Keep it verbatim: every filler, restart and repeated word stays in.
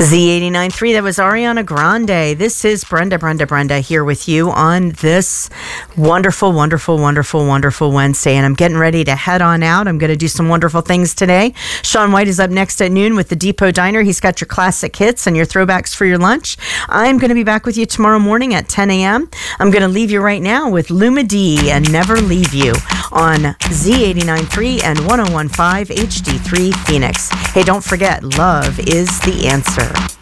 Z eighty-nine point three, that was Ariana Grande. This is Brenda, Brenda, Brenda here with you on this wonderful, wonderful, wonderful, wonderful Wednesday. And I'm getting ready to head on out. I'm going to do some wonderful things today. Sean White is up next at noon with the Depot Diner. He's got your classic hits and your throwbacks for your lunch. I'm going to be back with you tomorrow morning at ten a.m. I'm going to leave you right now with Luma D and Never Leave You on Z eighty-nine point three and one oh one point five H D three Phoenix. Hey, don't forget, love is the answer.